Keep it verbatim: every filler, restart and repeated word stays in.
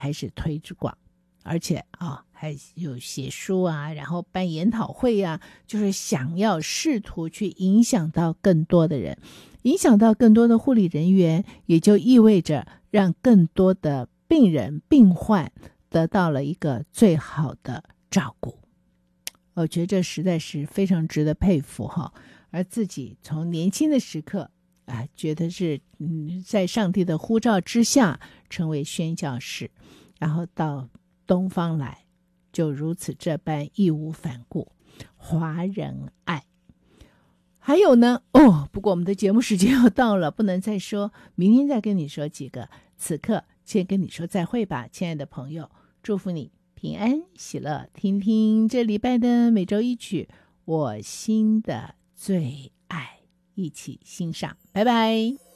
开始推广，而且啊还有写书啊，然后办研讨会啊，就是想要试图去影响到更多的人，影响到更多的护理人员，也就意味着让更多的病人病患得到了一个最好的照顾。我觉得这实在是非常值得佩服哈，而自己从年轻的时刻啊，觉得是嗯，在上帝的呼召之下成为宣教士，然后到东方来就如此这般义无反顾，华人爱。还有呢，哦，不过我们的节目时间要到了，不能再说，明天再跟你说几个。此刻先跟你说再会吧，亲爱的朋友，祝福你平安喜乐。听听这礼拜的每周一曲，我心的最爱，一起欣赏，拜拜。